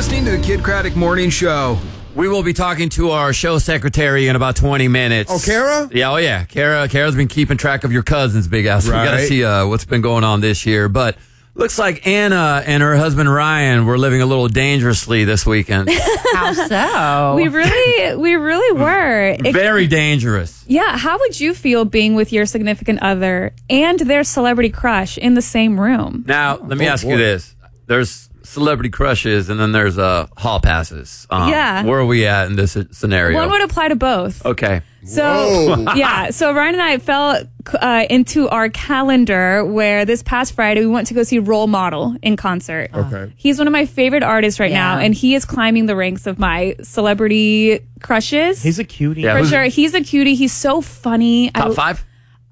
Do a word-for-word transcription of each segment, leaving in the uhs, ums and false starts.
listening to the Kid Craddock Morning Show. We will be talking to our show secretary in about twenty minutes. Oh, Kara? Yeah, oh yeah. Kara, Kara's been keeping track of your cousins, Big Ass. Right. We got to see uh, what's been going on this year. But looks like Anna and her husband Ryan were living a little dangerously this weekend. How so? We really, we really were. It, Very dangerous. yeah. How would you feel being with your significant other and their celebrity crush in the same room? Now, let me Oh, ask boy. you this. There's celebrity crushes and then there's uh, hall passes. Um, Yeah. Where are we at in this scenario? One would apply to both. Okay. So, Whoa. yeah. So Ryan and I fell uh, into our calendar where this past Friday we went to go see Role Model in concert. Okay. He's one of my favorite artists right now, Yeah. and he is climbing the ranks of my celebrity crushes. He's a cutie. Yeah. for who's- sure. He's a cutie. He's so funny. Top I, five?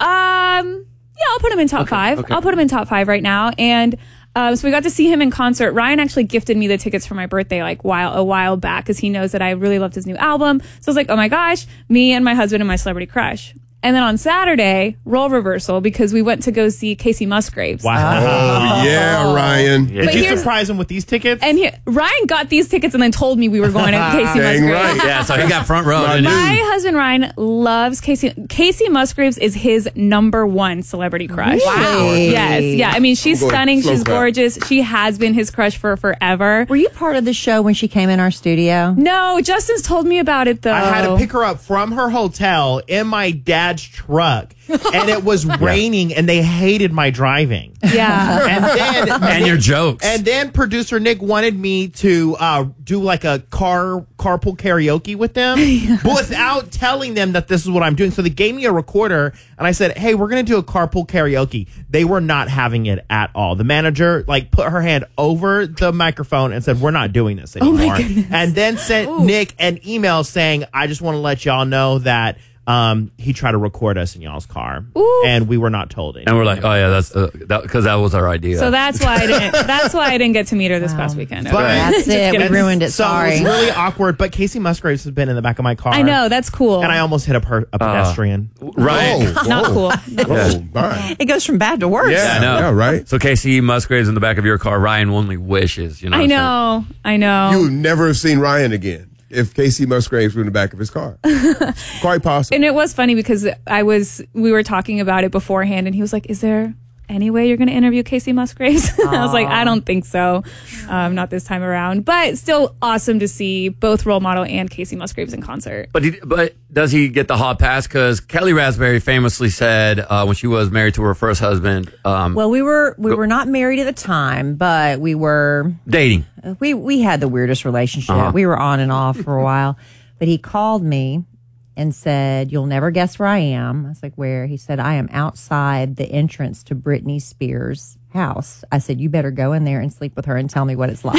Um, yeah, I'll put him in top five. okay. I'll put him in top five right now. And um, so we got to see him in concert. Ryan actually gifted me the tickets for my birthday like while a while back because he knows that I really loved his new album. So I was like, oh my gosh, me and my husband and my celebrity crush. And then on Saturday, role reversal because we went to go see Casey Musgraves. Wow. Oh, yeah, Ryan. Did But you here's- surprise him with these tickets? And he, Ryan got these tickets and then told me we were going to Casey Dang Musgraves. right. Yeah, so he got front row. My didn't he? My husband Ryan loves Casey. Casey Musgraves is his number one celebrity crush. Wow. Yes. Yeah. I mean, she's I'm going stunning. slow She's clap. gorgeous. She has been his crush for forever. Were you part of the show when she came in our studio? No, Justin's told me about it though. I had to pick her up from her hotel in my dad's truck, and it was raining, and they hated my driving. Yeah. And then And your jokes. And then producer Nick wanted me to uh, do like a car carpool karaoke with them, but without telling them that this is what I'm doing. So they gave me a recorder, and I said, "Hey, we're gonna do a carpool karaoke." They were not having it at all. The manager like put her hand over the microphone and said, "We're not doing this anymore." And then sent Nick an email saying, "I just want to let y'all know that." Um, he tried to record us in y'all's car, Ooh. and we were not told it. And we're like, oh yeah, that's because that, 'cause that was our idea. So that's why I didn't. That's why I didn't get to meet her this past weekend. But- That's Just it. We kidding. ruined it. So Sorry. it was really awkward. But Casey Musgraves has been in the back of my car. I know that's cool. and I almost hit a, per- a pedestrian. right. Whoa, Not whoa. cool. Oh, all right. It goes from bad to worse. Yeah, I know. yeah, right. So Casey Musgraves in the back of your car. Ryan only wishes. You know. I so- know. I know. You would never have seen Ryan again if Casey Musgraves were in the back of his car. Quite possible. And it was funny because I was, we were talking about it beforehand, and he was like, "Is there any way you're going to interview Casey Musgraves?" I was like, "I don't think so, um, not this time around." But still, awesome to see both Role Model and Casey Musgraves in concert. But he, but does he get the hot pass? Because Kelly Raspberry famously said uh, when she was married to her first husband, um, Well, we were we were not married at the time, but we were dating. we we had the weirdest relationship. Uh-huh. We were on and off for a while. But he called me and said, "You'll never guess where I am." I was like, "Where?" He said, "I am outside the entrance to Britney Spears' house." I said, "You better go in there and sleep with her and tell me what it's like."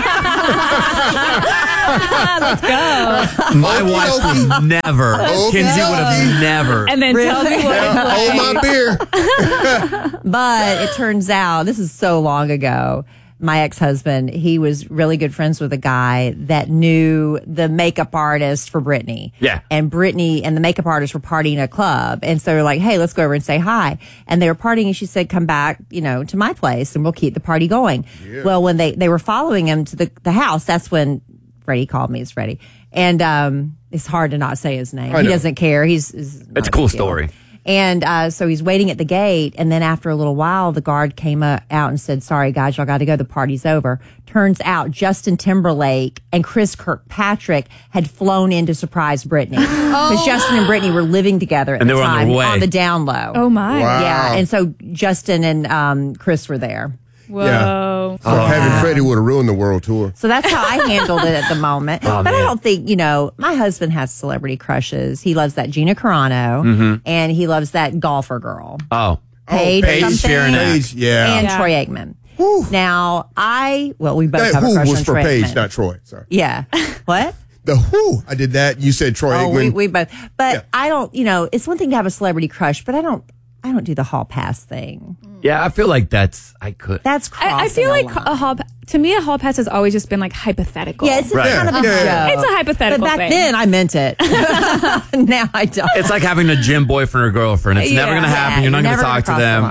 Let's go. My wife would never. Kinsey would have never. And then tell me what it's like. Oh, my beer. But it turns out, this is so long ago, my ex-husband, he was really good friends with a guy that knew the makeup artist for Britney. Yeah. And Britney and the makeup artist were partying at a club. And so they're like, "Hey, let's go over and say hi." And they were partying, and she said, "Come back, you know, to my place and we'll keep the party going." Well, when they, they were following him to the, the house, that's when Freddie called me. It's Freddie. And um, it's hard to not say his name. I He know. doesn't care. He's, he's not It's a cool big deal. story. And uh, so he's waiting at the gate. And then after a little while, the guard came uh, out and said, "Sorry, guys, y'all got to go. The party's over." Turns out Justin Timberlake and Chris Kirkpatrick had flown in to surprise Britney. Because Justin and Britney were living together at And the they were on their time way. on the down low. Oh my. Wow. Yeah. And so Justin and um, Chris were there. Whoa. So having Freddie would have ruined the world tour. So that's how I handled it at the moment. Oh, but I man. don't think, you know, my husband has celebrity crushes. He loves that Gina Carano Mm-hmm. and he loves that golfer girl. Oh, Paige, Paige something, Sharon Paige, yeah. and Yeah. Troy Aikman. Now, I, well, we both That have a who crush was on for Troy Paige, Aikman. not Troy. Sorry. Yeah. What? The who. I did that. You said Troy Oh, Aikman. we, we both. But Yeah. I don't, you know, it's one thing to have a celebrity crush, but I don't, I don't do the hall pass thing. yeah. I feel like that's I could. That's crossing I, I feel a like line. a hall, pa- to me, a hall pass has always just been like hypothetical. Yeah, it's a Right. kind of a Yeah, yeah. joke. It's a hypothetical But back thing. then, I meant it. Now I don't. It's like having a gym boyfriend or girlfriend. It's never Yeah. going to happen. Yeah, You're not you're going to never talk to gonna them. cross the line.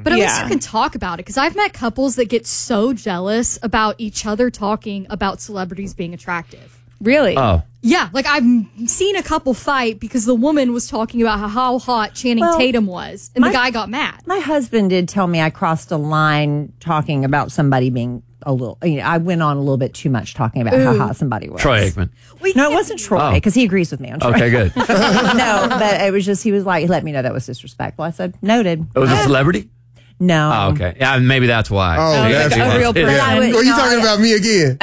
But at least Yeah. you can talk about it. Because I've met couples that get so jealous about each other talking about celebrities being attractive. Really? Oh. Yeah, like I've seen a couple fight because the woman was talking about how, how hot Channing Well, Tatum was, and my- the guy got mad. My husband did tell me I crossed a line talking about somebody being a little, you know, I went on a little bit too much talking about how hot somebody was. Troy Aikman. No, it wasn't Troy, Oh. because he agrees with me on Troy. Okay, good. No, but it was just, he was like, he let me know that was disrespectful. I said, noted. It was a celebrity? No. Oh, okay. Yeah, maybe that's why. Oh, Maybe that's it why. was- A real it- person. I would- Well, you no, talking I- about me again?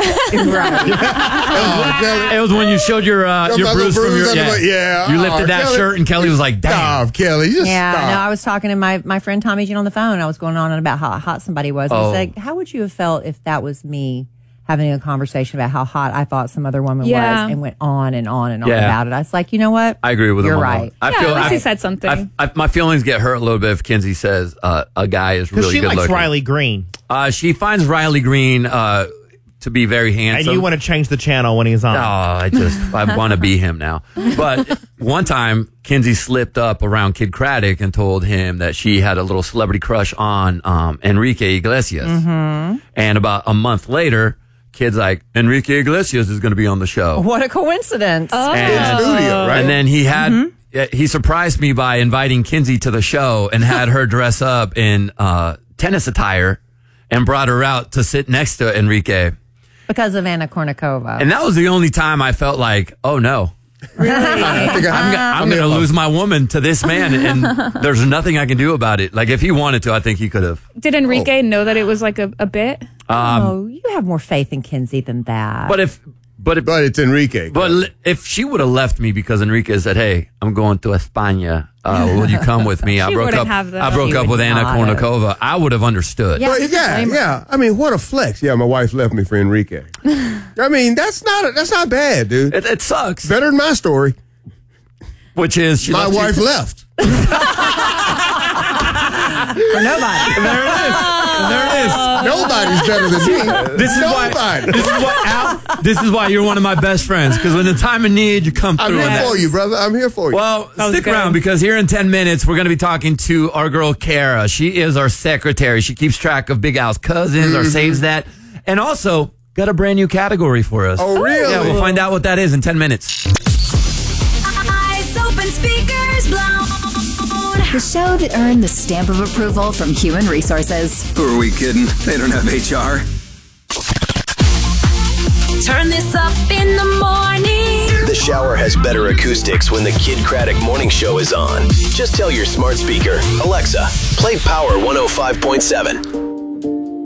Right. Oh, Kelly. It was when you showed your uh, Got your my little bruise from bruise your under yeah. my- yeah. You Oh, lifted that Kelly. shirt and Kelly was like, "Damn." Stop, Kelly. Just Yeah, stop. no, I was talking to my, my friend Tommy Jean on the phone. I was going on about how hot somebody was. Oh. I said, how would you have felt if that was me having a conversation about how hot I thought some other woman Yeah. was, and went on and on and on Yeah. about it? I was like, you know what? I agree with You're him. on right. that. I Yeah, feel at least I, he said something. I, I, my feelings get hurt a little bit if Kinsey says uh, a guy is Because really she good likes looking. Riley Green. Uh, she finds Riley Green uh, to be very handsome. And you want to change the channel when he's on. Oh, I just I want to be him now. But one time, Kinsey slipped up around Kid Craddock and told him that she had a little celebrity crush on um, Enrique Iglesias. Mm-hmm. And about a month later, Kid's like, Enrique Iglesias is going to be on the show. What a coincidence. Oh. And, Studio, right? and then he had Mm-hmm. yeah, he surprised me by inviting Kinsey to the show and had her dress up in uh, tennis attire and brought her out to sit next to Enrique. Because of Anna Kournikova. And that was the only time I felt like, oh no. Really? I think I- I'm, go- I'm going to lose my woman to this man, and there's nothing I can do about it. Like, if he wanted to, I think he could have. Did Enrique know that it was like a, a bit? oh, you have more faith in Kinsey than that. But if, but if, But it's Enrique. but li- if she would have left me because Enrique said, "Hey, I'm going to España. Uh, will you come with me?" I She broke wouldn't up. have that. I broke She up would with Anna not have. Kournikova. I would have understood. Yeah. But who could yeah, blame her? yeah. I mean, what a flex. Yeah, my wife left me for Enrique. I mean, that's not that's not bad, dude. It, it sucks. Better than my story. Which is she My left you- wife left. For nobody. There it is. There it is. Nobody's better than me. This is Nobody. why. This is why. Al, this is why you're one of my best friends. Because when the time of need, you come I'm through. here on that. for you, brother. I'm here for you. Well, That was stick good. around because here in ten minutes, we're going to be talking to our girl, Kara. She is our secretary. She keeps track of Big Al's cousins or saves that. And also, got a brand new category for us. Oh, really? Yeah, we'll find out what that is in ten minutes. Eyes open, speakers blown. The show that earned the stamp of approval from Human Resources. Who are we kidding? They don't have H R. Turn this up in the morning. The shower has better acoustics when the Kid Craddock Morning Show is on. Just tell your smart speaker, Alexa, play Power one oh five point seven.